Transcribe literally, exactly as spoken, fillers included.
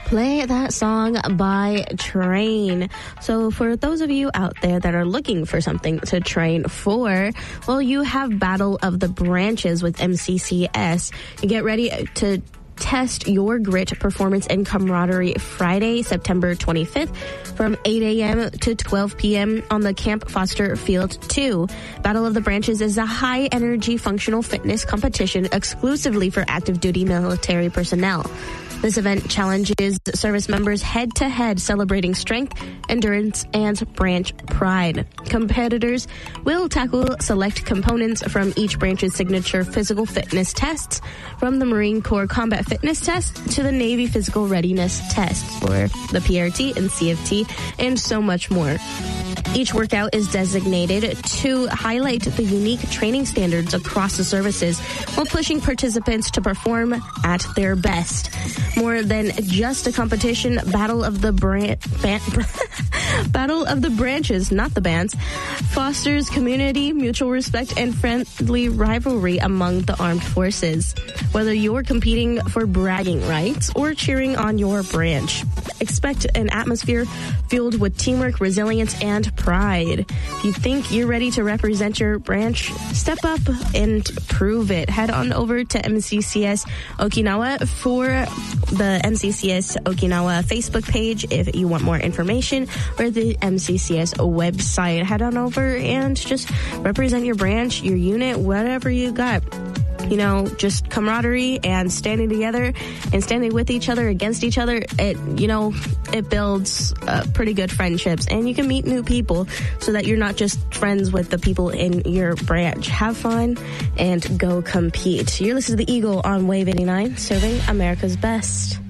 Play that song by Train. So for those of you out there that are looking for something to train for, well, you have Battle of the Branches with M C C S. You get ready to test your grit, performance, and camaraderie Friday, September twenty-fifth from eight a.m. to twelve p.m. on the Camp Foster Field two. Battle of the Branches is a high-energy functional fitness competition exclusively for active duty military personnel. This event challenges service members head-to-head, celebrating strength, endurance, and branch pride. Competitors will tackle select components from each branch's signature physical fitness tests, from the Marine Corps Combat Fitness Test to the Navy Physical Readiness Tests for the P R T and C F T, and so much more. Each workout is designated to highlight the unique training standards across the services while pushing participants to perform at their best. More than just a competition, Battle of the Bran- Ban- Battle of the Branches, not the bands, fosters community, mutual respect, and friendly rivalry among the armed forces. Whether you're competing for bragging rights or cheering on your branch, expect an atmosphere filled with teamwork, resilience, and pride. If you think you're ready to represent your branch, step up and prove it. Head on over to M C C S Okinawa for the M C C S Okinawa Facebook page if you want more information, or the M C C S website. Head on over and just represent your branch, your unit, whatever you got. You know, just camaraderie and standing together and standing with each other, against each other. It, you know, it builds uh, pretty good friendships, and you can meet new people so that you're not just friends with the people in your branch. Have fun and go compete. You're listening to The Eagle on Wave eighty-nine, serving America's best.